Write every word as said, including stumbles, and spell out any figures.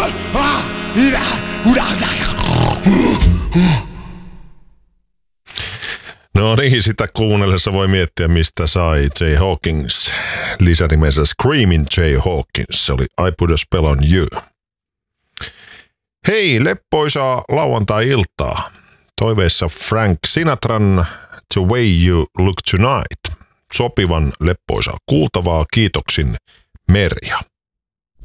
No niin, sitä kuunnellessa voi miettiä, mistä sai Jay Hawkins lisänimensä Screaming Jay Hawkins. Se oli I Put a Spell on You. Hei, leppoisaa lauantai-iltaa. Toiveissa Frank Sinatran The Way You Look Tonight. Sopivan leppoisaa kuultavaa, kiitoksin Merja.